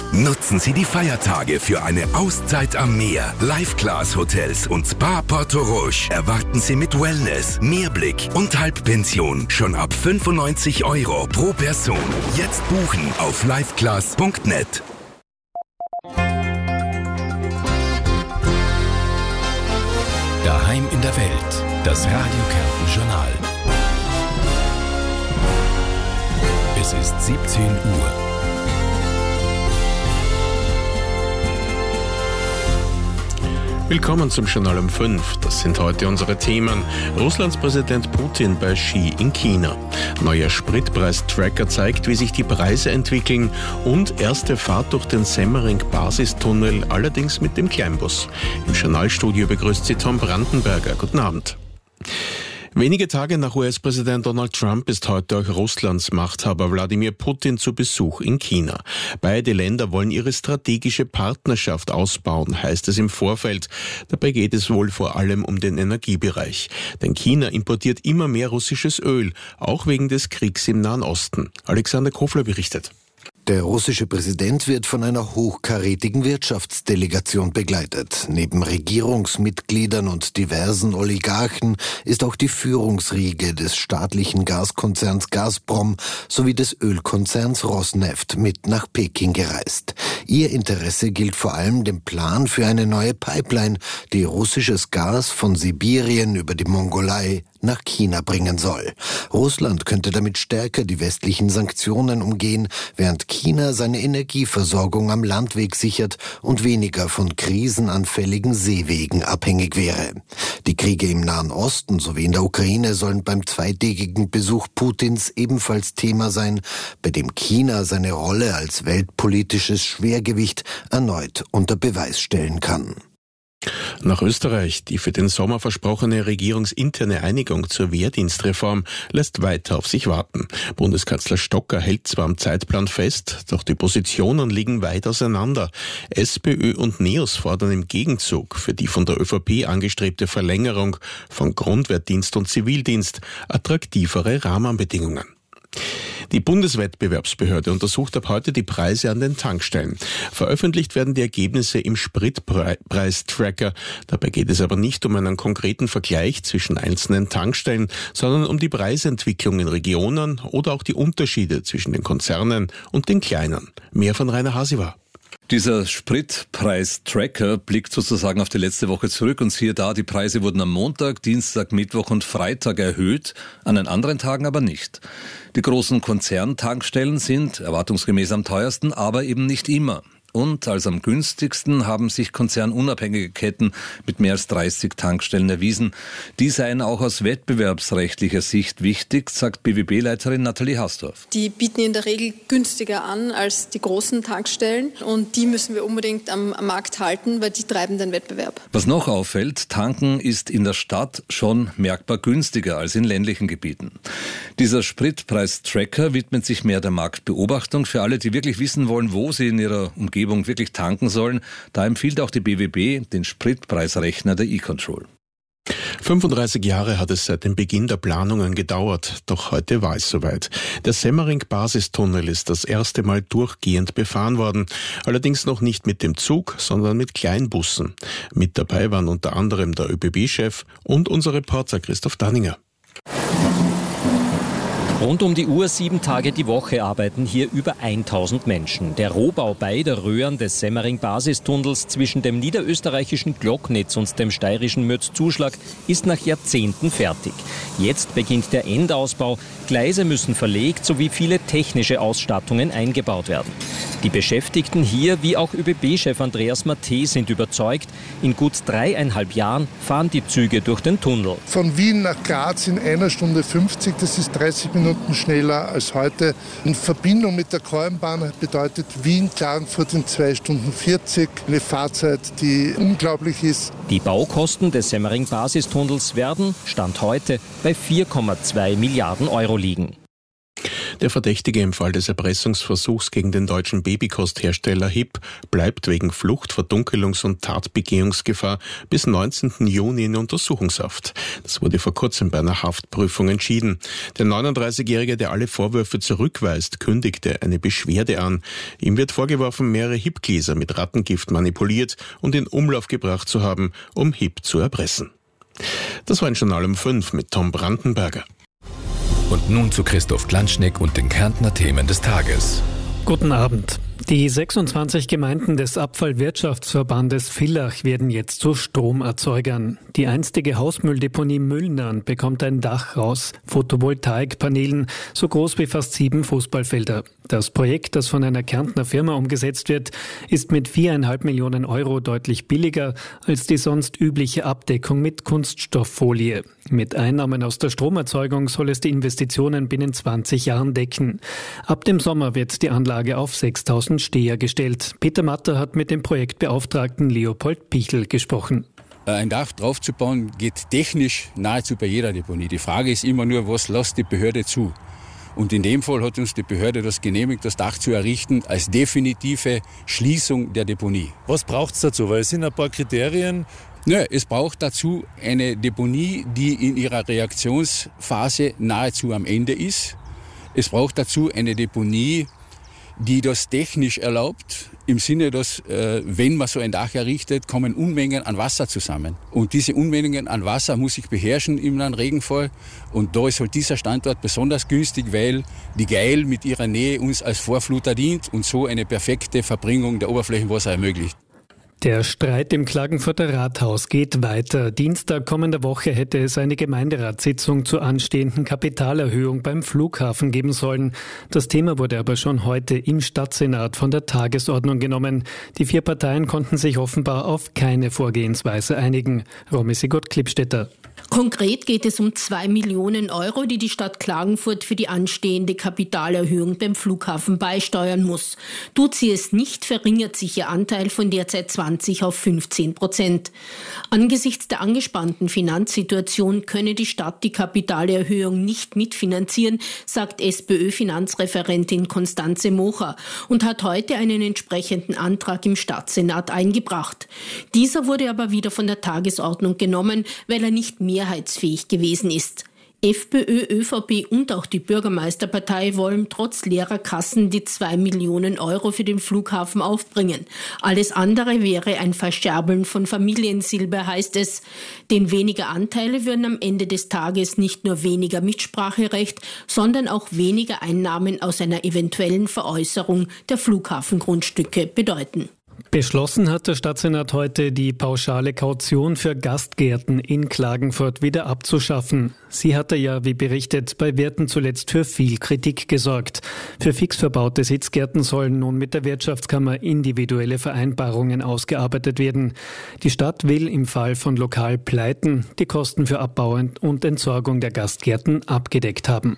Nutzen Sie die Feiertage für eine Auszeit am Meer. Life-Class-Hotels und Spa Porto Roche erwarten Sie mit Wellness, Meerblick und Halbpension schon ab 95 € pro Person. Jetzt buchen auf lifeclass.net. Daheim in der Welt, das Radio Kärnten Journal. Es ist 17 Uhr. Willkommen zum Journal um 5. Das sind heute unsere Themen. Russlands Präsident Putin bei Xi in China. Neuer Spritpreistracker zeigt, wie sich die Preise entwickeln. Und erste Fahrt durch den Semmering-Basistunnel, allerdings mit dem Kleinbus. Im Journalstudio begrüßt Sie Tom Brandenberger. Guten Abend. Wenige Tage nach US-Präsident Donald Trump ist heute auch Russlands Machthaber Wladimir Putin zu Besuch in China. Beide Länder wollen ihre strategische Partnerschaft ausbauen, heißt es im Vorfeld. Dabei geht es wohl vor allem um den Energiebereich. Denn China importiert immer mehr russisches Öl, auch wegen des Kriegs im Nahen Osten. Alexander Kofler berichtet. Der russische Präsident wird von einer hochkarätigen Wirtschaftsdelegation begleitet. Neben Regierungsmitgliedern und diversen Oligarchen ist auch die Führungsriege des staatlichen Gaskonzerns Gazprom sowie des Ölkonzerns Rosneft mit nach Peking gereist. Ihr Interesse gilt vor allem dem Plan für eine neue Pipeline, die russisches Gas von Sibirien über die Mongolei nach China bringen soll. Russland könnte damit stärker die westlichen Sanktionen umgehen, während China seine Energieversorgung am Landweg sichert und weniger von krisenanfälligen Seewegen abhängig wäre. Die Kriege im Nahen Osten sowie in der Ukraine sollen beim zweitägigen Besuch Putins ebenfalls Thema sein, bei dem China seine Rolle als weltpolitisches Schwergewicht erneut unter Beweis stellen kann. Nach Österreich, die für den Sommer versprochene regierungsinterne Einigung zur Wehrdienstreform lässt weiter auf sich warten. Bundeskanzler Stocker hält zwar am Zeitplan fest, doch die Positionen liegen weit auseinander. SPÖ und NEOS fordern im Gegenzug für die von der ÖVP angestrebte Verlängerung von Grundwehrdienst und Zivildienst attraktivere Rahmenbedingungen. Die Bundeswettbewerbsbehörde untersucht ab heute die Preise an den Tankstellen. Veröffentlicht werden die Ergebnisse im Spritpreistracker. Dabei geht es aber nicht um einen konkreten Vergleich zwischen einzelnen Tankstellen, sondern um die Preisentwicklung in Regionen oder auch die Unterschiede zwischen den Konzernen und den kleinen. Mehr von Rainer Hasiwa. Dieser Spritpreistracker blickt sozusagen auf die letzte Woche zurück und siehe da, die Preise wurden am Montag, Dienstag, Mittwoch und Freitag erhöht, an den anderen Tagen aber nicht. Die großen Konzerntankstellen sind erwartungsgemäß am teuersten, aber eben nicht immer. Und als am günstigsten haben sich konzernunabhängige Ketten mit mehr als 30 Tankstellen erwiesen. Die seien auch aus wettbewerbsrechtlicher Sicht wichtig, sagt BWB-Leiterin Nathalie Hasdorf. Die bieten in der Regel günstiger an als die großen Tankstellen und die müssen wir unbedingt am Markt halten, weil die treiben den Wettbewerb. Was noch auffällt, tanken ist in der Stadt schon merkbar günstiger als in ländlichen Gebieten. Dieser Spritpreistracker widmet sich mehr der Marktbeobachtung. Für alle, die wirklich wissen wollen, wo sie in ihrer Umgebung wirklich tanken sollen, da empfiehlt auch die BWB den Spritpreisrechner der eControl. 35 Jahre hat es seit dem Beginn der Planungen gedauert, doch heute war es soweit. Der Semmering-Basistunnel ist das erste Mal durchgehend befahren worden, allerdings noch nicht mit dem Zug, sondern mit Kleinbussen. Mit dabei waren unter anderem der ÖBB-Chef und unser Reporter Christoph Danninger. Rund um die Uhr 7 Tage die Woche arbeiten hier über 1000 Menschen. Der Rohbau beider Röhren des Semmering-Basistunnels zwischen dem niederösterreichischen Glocknitz und dem steirischen Mürzzuschlag ist nach Jahrzehnten fertig. Jetzt beginnt der Endausbau. Gleise müssen verlegt sowie viele technische Ausstattungen eingebaut werden. Die Beschäftigten hier, wie auch ÖBB-Chef Andreas Matte, sind überzeugt, in gut 3,5 Jahren fahren die Züge durch den Tunnel. Von Wien nach Graz in 1 Stunde 50, das ist 30 Minuten schneller als heute. In Verbindung mit der Kornbahn bedeutet Wien-Klagenfurt in 2 Stunden 40. Eine Fahrzeit, die unglaublich ist. Die Baukosten des Semmering-Basistunnels werden, Stand heute, bei 4,2 Milliarden Euro liegen. Der Verdächtige im Fall des Erpressungsversuchs gegen den deutschen Babykosthersteller HIP bleibt wegen Flucht, Verdunkelungs- und Tatbegehungsgefahr bis 19. Juni in Untersuchungshaft. Das wurde vor kurzem bei einer Haftprüfung entschieden. Der 39-Jährige, der alle Vorwürfe zurückweist, kündigte eine Beschwerde an. Ihm wird vorgeworfen, mehrere HIP-Gläser mit Rattengift manipuliert und in Umlauf gebracht zu haben, um HIP zu erpressen. Das war ein Journal um 5 mit Tom Brandenberger. Und nun zu Christoph Glanschneck und den Kärntner Themen des Tages. Guten Abend. Die 26 Gemeinden des Abfallwirtschaftsverbandes Villach werden jetzt zu Stromerzeugern. Die einstige Hausmülldeponie Müllnern bekommt ein Dach aus Photovoltaikpanelen, so groß wie fast 7 Fußballfelder. Das Projekt, das von einer Kärntner Firma umgesetzt wird, ist mit 4,5 Millionen Euro deutlich billiger als die sonst übliche Abdeckung mit Kunststofffolie. Mit Einnahmen aus der Stromerzeugung soll es die Investitionen binnen 20 Jahren decken. Ab dem Sommer wird die Anlage auf 6.000 Steher gestellt. Peter Matter hat mit dem Projektbeauftragten Leopold Pichel gesprochen. Ein Dach draufzubauen geht technisch nahezu bei jeder Deponie. Die Frage ist immer nur, was lässt die Behörde zu? Und in dem Fall hat uns die Behörde das genehmigt, das Dach zu errichten als definitive Schließung der Deponie. Was braucht es dazu? Weil es sind ein paar Kriterien. Ja, es braucht dazu eine Deponie, die in ihrer Reaktionsphase nahezu am Ende ist. Es braucht dazu eine Deponie, die das technisch erlaubt, im Sinne, dass, wenn man so ein Dach errichtet, kommen Unmengen an Wasser zusammen. Und diese Unmengen an Wasser muss ich beherrschen im Regenfall. Und da ist halt dieser Standort besonders günstig, weil die Gail mit ihrer Nähe uns als Vorfluter dient und so eine perfekte Verbringung der Oberflächenwasser ermöglicht. Der Streit im Klagenfurter Rathaus geht weiter. Dienstag kommender Woche hätte es eine Gemeinderatssitzung zur anstehenden Kapitalerhöhung beim Flughafen geben sollen. Das Thema wurde aber schon heute im Stadtsenat von der Tagesordnung genommen. Die 4 Parteien konnten sich offenbar auf keine Vorgehensweise einigen. Romy Sigurd-Klippstätter. Konkret geht es um 2 Millionen Euro, die die Stadt Klagenfurt für die anstehende Kapitalerhöhung beim Flughafen beisteuern muss. Tut sie es nicht, verringert sich ihr Anteil von derzeit 20 auf 15%. Angesichts der angespannten Finanzsituation könne die Stadt die Kapitalerhöhung nicht mitfinanzieren, sagt SPÖ-Finanzreferentin Constanze Mocher und hat heute einen entsprechenden Antrag im Stadtsenat eingebracht. Dieser wurde aber wieder von der Tagesordnung genommen, weil er nicht mehrheitsfähig gewesen ist. FPÖ, ÖVP und auch die Bürgermeisterpartei wollen trotz leerer Kassen die 2 Millionen Euro für den Flughafen aufbringen. Alles andere wäre ein Verscherbeln von Familiensilber, heißt es. Denn weniger Anteile würden am Ende des Tages nicht nur weniger Mitspracherecht, sondern auch weniger Einnahmen aus einer eventuellen Veräußerung der Flughafengrundstücke bedeuten. Beschlossen hat der Stadtsenat heute, die pauschale Kaution für Gastgärten in Klagenfurt wieder abzuschaffen. Sie hatte ja, wie berichtet, bei Wirten zuletzt für viel Kritik gesorgt. Für fix verbaute Sitzgärten sollen nun mit der Wirtschaftskammer individuelle Vereinbarungen ausgearbeitet werden. Die Stadt will im Fall von Lokalpleiten die Kosten für Abbau und Entsorgung der Gastgärten abgedeckt haben.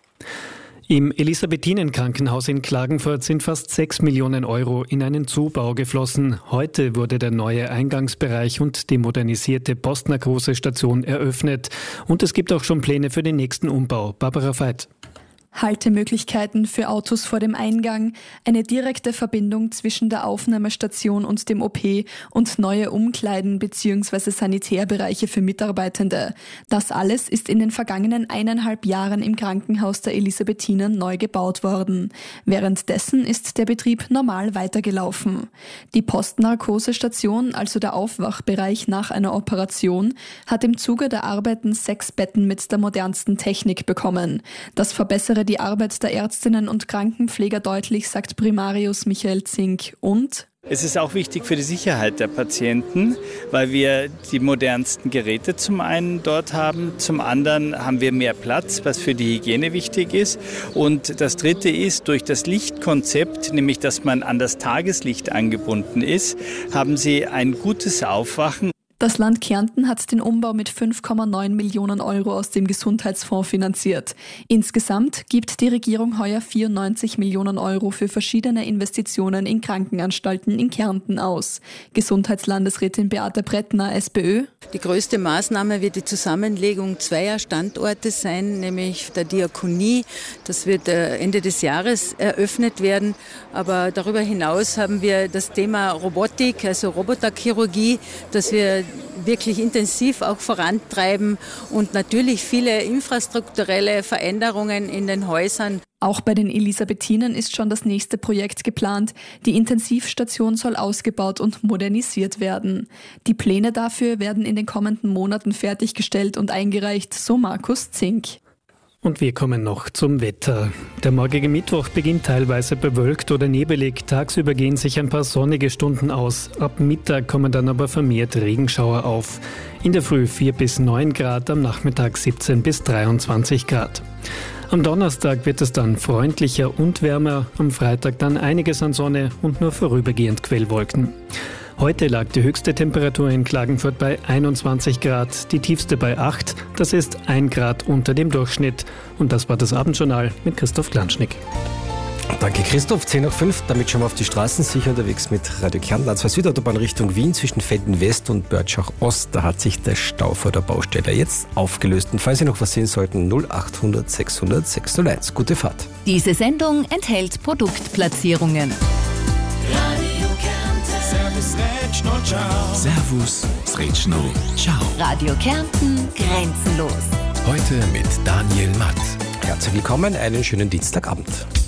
Im Elisabethinen-Krankenhaus in Klagenfurt sind fast 6 Millionen Euro in einen Zubau geflossen. Heute wurde der neue Eingangsbereich und die modernisierte Postnarkosestation eröffnet. Und es gibt auch schon Pläne für den nächsten Umbau. Barbara Veit. Haltemöglichkeiten für Autos vor dem Eingang, eine direkte Verbindung zwischen der Aufnahmestation und dem OP und neue Umkleiden bzw. Sanitärbereiche für Mitarbeitende. Das alles ist in den vergangenen 1,5 Jahren im Krankenhaus der Elisabethinen neu gebaut worden. Währenddessen ist der Betrieb normal weitergelaufen. Die Postnarkosestation, also der Aufwachbereich nach einer Operation, hat im Zuge der Arbeiten 6 Betten mit der modernsten Technik bekommen. Das verbessere die Arbeit der Ärztinnen und Krankenpfleger deutlich, sagt Primarius Michael Zink. Und es ist auch wichtig für die Sicherheit der Patienten, weil wir die modernsten Geräte zum einen dort haben, zum anderen haben wir mehr Platz, was für die Hygiene wichtig ist. Und das Dritte ist, durch das Lichtkonzept, nämlich dass man an das Tageslicht angebunden ist, haben sie ein gutes Aufwachen. Das Land Kärnten hat den Umbau mit 5,9 Millionen Euro aus dem Gesundheitsfonds finanziert. Insgesamt gibt die Regierung heuer 94 Millionen Euro für verschiedene Investitionen in Krankenanstalten in Kärnten aus. Gesundheitslandesrätin Beate Brettner, SPÖ. Die größte Maßnahme wird die Zusammenlegung zweier Standorte sein, nämlich der Diakonie. Das wird Ende des Jahres eröffnet werden. Aber darüber hinaus haben wir das Thema Robotik, also Roboterchirurgie, das wir wirklich intensiv auch vorantreiben und natürlich viele infrastrukturelle Veränderungen in den Häusern. Auch bei den Elisabethinen ist schon das nächste Projekt geplant. Die Intensivstation soll ausgebaut und modernisiert werden. Die Pläne dafür werden in den kommenden Monaten fertiggestellt und eingereicht, so Markus Zink. Und wir kommen noch zum Wetter. Der morgige Mittwoch beginnt teilweise bewölkt oder nebelig. Tagsüber gehen sich ein paar sonnige Stunden aus. Ab Mittag kommen dann aber vermehrt Regenschauer auf. In der Früh 4 bis 9 Grad, am Nachmittag 17 bis 23 Grad. Am Donnerstag wird es dann freundlicher und wärmer. Am Freitag dann einiges an Sonne und nur vorübergehend Quellwolken. Heute lag die höchste Temperatur in Klagenfurt bei 21 Grad, die tiefste bei 8. Das ist 1 Grad unter dem Durchschnitt. Und das war das Abendjournal mit Christoph Klanschnick. Danke Christoph, 10:05, damit schon mal auf die Straßen, sicher unterwegs mit Radio Kärnten. A2 Südautobahn Richtung Wien zwischen Velden West und Börtschach Ost. Da hat sich der Stau vor der Baustelle jetzt aufgelöst. Und falls Sie noch was sehen sollten, 0800 600 601. Gute Fahrt. Diese Sendung enthält Produktplatzierungen. Servus, Sretschno, ciao. Radio Kärnten, grenzenlos. Heute mit Daniel Matt. Herzlich willkommen, einen schönen Dienstagabend.